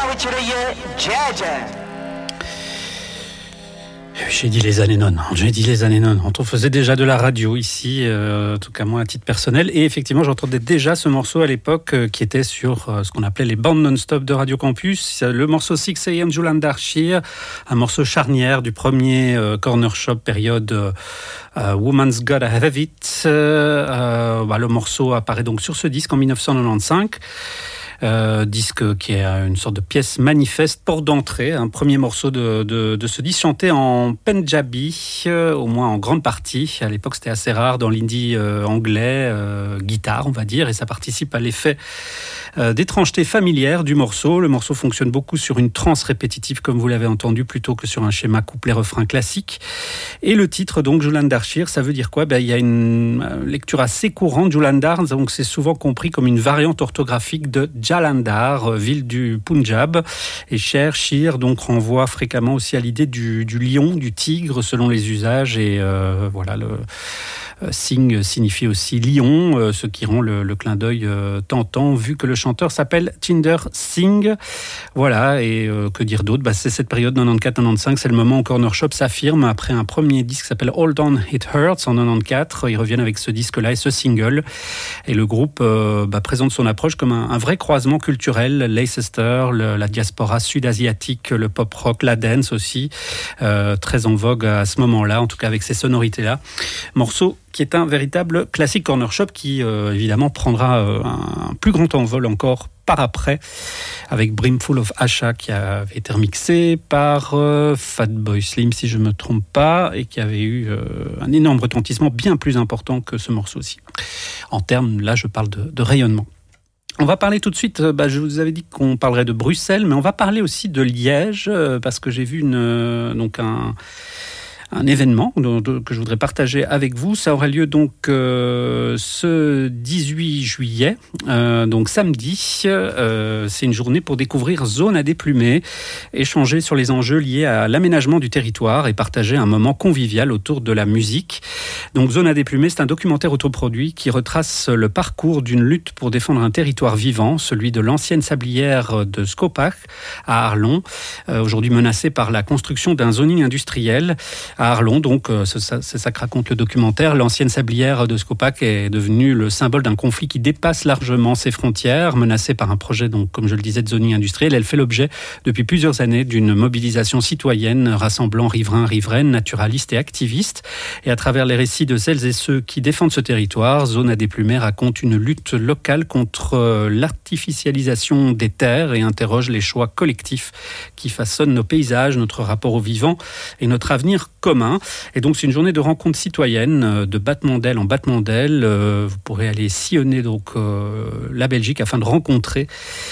J'ai dit les années 90. On faisait déjà de la radio ici, en tout cas moi à titre personnel. Et effectivement, j'entendais déjà ce morceau à l'époque qui était sur ce qu'on appelait les bandes non-stop de Radio Campus. Le morceau 6 AM Julan Darshir, un morceau charnière du premier Corner Shop période Woman's Gotta Have It. Le morceau apparaît donc sur ce disque en 1995. Disque qui est une sorte de pièce manifeste, porte d'entrée, un premier morceau de ce disque chanté en Punjabi, au moins en grande partie. À l'époque, c'était assez rare dans l'indie anglais, guitare, on va dire, et ça participe à l'effet d'étrangeté familière du morceau. Le morceau fonctionne beaucoup sur une trance répétitive, comme vous l'avez entendu, plutôt que sur un schéma couplet-refrain classique. Et le titre, donc, Julandhar Shir, ça veut dire quoi ? Il y a une lecture assez courante, Julandhar, donc c'est souvent compris comme une variante orthographique de Jalandhar, ville du Punjab. Et Shir, donc, renvoie fréquemment aussi à l'idée du lion, du tigre, selon les usages. Et Singh signifie aussi lion, ce qui rend le clin d'œil tentant, vu que le chanteur s'appelle Tinder Singh. Voilà, et que dire d'autre ? C'est cette période 94-95, c'est le moment où Corner Shop s'affirme après un premier disque qui s'appelle Hold On It Hurts en 94. Ils reviennent avec ce disque-là et ce single. Et le groupe présente son approche comme un vrai croisement culturel. Leicester, la diaspora sud-asiatique, le pop-rock, la dance aussi, très en vogue à ce moment-là, en tout cas avec ces sonorités-là. Morceau qui est un véritable classique Corner Shop qui, évidemment, prendra un plus grand envol encore par après, avec Brimful of Asha, qui avait été remixé par Fatboy Slim, si je ne me trompe pas, et qui avait eu un énorme retentissement bien plus important que ce morceau-ci. En termes, là, je parle de rayonnement. On va parler tout de suite, je vous avais dit qu'on parlerait de Bruxelles, mais on va parler aussi de Liège, parce que j'ai vu un événement que je voudrais partager avec vous. Ça aura lieu donc ce 18 juillet, donc samedi. C'est une journée pour découvrir Zone à déplumer, échanger sur les enjeux liés à l'aménagement du territoire et partager un moment convivial autour de la musique. Donc Zone à déplumer, c'est un documentaire autoproduit qui retrace le parcours d'une lutte pour défendre un territoire vivant, celui de l'ancienne sablière de Skopak à Arlon, aujourd'hui menacée par la construction d'un zoning industriel. À Arlon, donc, c'est ça que raconte le documentaire. L'ancienne sablière de Skopak est devenue le symbole d'un conflit qui dépasse largement ses frontières, menacée par un projet, donc, comme je le disais, de zoning industriel. Elle fait l'objet, depuis plusieurs années, d'une mobilisation citoyenne rassemblant riverains, riveraines, naturalistes et activistes. Et à travers les récits de celles et ceux qui défendent ce territoire, Zone à déplumer raconte une lutte locale contre l'artificialisation des terres et interroge les choix collectifs qui façonnent nos paysages, notre rapport au vivant et notre avenir commun. Et donc c'est une journée de rencontres citoyennes, de battement d'ailes en battement d'ailes. Vous pourrez aller sillonner donc la Belgique afin de rencontrer,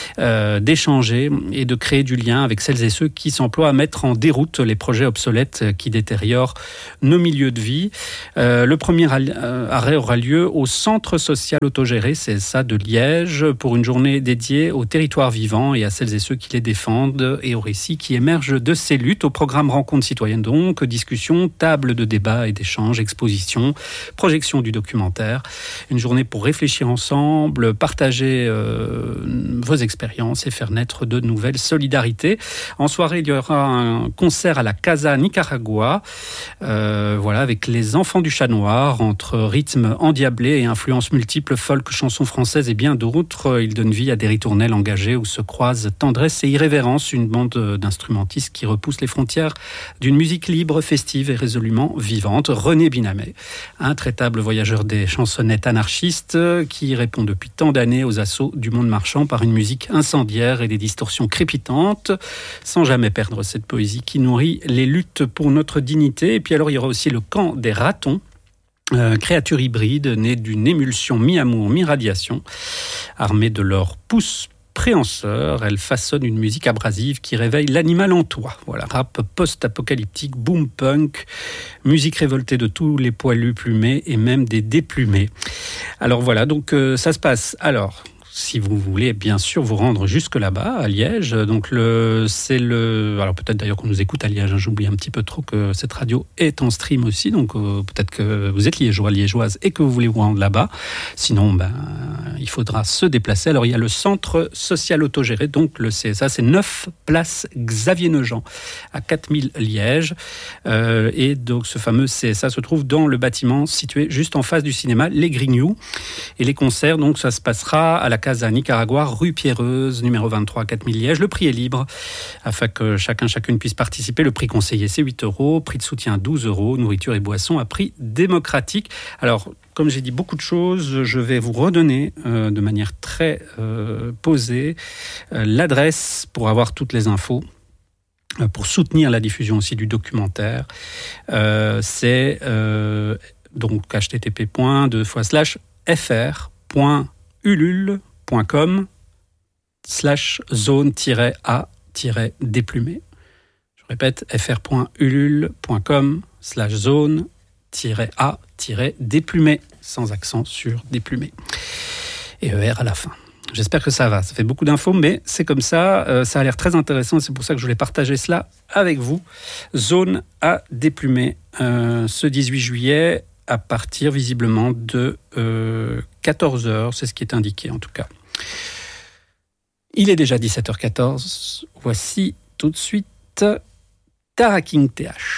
d'échanger et de créer du lien avec celles et ceux qui s'emploient à mettre en déroute les projets obsolètes qui détériorent nos milieux de vie. Le premier arrêt aura lieu au centre social autogéré, c'est ça, de Liège, pour une journée dédiée au territoire vivant et à celles et ceux qui les défendent et aux récits qui émergent de ces luttes. Au programme rencontres citoyennes donc, discussions, table de débat et d'échange, exposition, projection du documentaire. Une journée pour réfléchir ensemble, partager vos expériences et faire naître de nouvelles solidarités. En soirée, il y aura un concert à la Casa Nicaragua, avec les enfants du Chat Noir, entre rythmes endiablés et influences multiples, folk, chansons françaises et bien d'autres. Il donne vie à des ritournelles engagées où se croisent tendresse et irrévérence, une bande d'instrumentistes qui repousse les frontières d'une musique libre, festive et résolument vivante. René Binamé, intraitable voyageur des chansonnettes anarchistes qui répond depuis tant d'années aux assauts du monde marchand par une musique incendiaire et des distorsions crépitantes, sans jamais perdre cette poésie qui nourrit les luttes pour notre dignité. Et puis alors il y aura aussi le camp des ratons, créatures hybrides nées d'une émulsion mi-amour, mi-radiation, armées de leurs pouces préhenseur, elle façonne une musique abrasive qui réveille l'animal en toi. Voilà, rap post-apocalyptique, boom punk, musique révoltée de tous les poilus plumés et même des déplumés. Alors voilà, donc ça se passe. Alors, si vous voulez bien sûr vous rendre jusque là-bas, à Liège. Donc alors peut-être d'ailleurs qu'on nous écoute à Liège, hein, j'oublie un petit peu trop que cette radio est en stream aussi, donc peut-être que vous êtes liégeois, liégeoise et que vous voulez vous rendre là-bas. Sinon, il faudra se déplacer. Alors il y a le centre social autogéré, donc le CSA, c'est 9 place Xavier Neujean, à 4000 Liège. Et donc ce fameux CSA se trouve dans le bâtiment situé juste en face du cinéma Les Grignoux. Et les concerts, donc ça se passera à la Casa Nicaragua, rue Pierreuse, numéro 23, 4000 Liège. Le prix est libre, afin que chacune puisse participer. Le prix conseillé, c'est 8 €, prix de soutien 12 €, nourriture et boissons à prix démocratique. Alors, comme j'ai dit beaucoup de choses, je vais vous redonner de manière très posée l'adresse pour avoir toutes les infos, pour soutenir la diffusion aussi du documentaire. C'est donc http://fr.ulule.com/zone-a-déplumé. Je répète, fr.ulule.com/zone-a-déplumé, sans accent sur déplumé. Et ER à la fin. J'espère que ça va. Ça fait beaucoup d'infos, mais c'est comme ça. Ça a l'air très intéressant. C'est pour ça que je voulais partager cela avec vous. Zone à déplumer ce 18 juillet à partir visiblement de 14h. C'est ce qui est indiqué en tout cas. Il est déjà 17h14. Voici tout de suite Tara King TH.